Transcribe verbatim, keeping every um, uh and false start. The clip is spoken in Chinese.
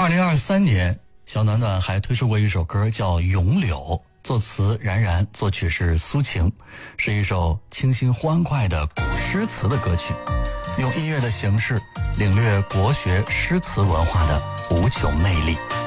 零二三年，小暖暖还推出过一首歌叫《咏柳》，作词冉冉，作曲是苏晴，是一首清新欢快的古诗词的歌曲，用音乐的形式领略国学诗词文化的无穷魅力。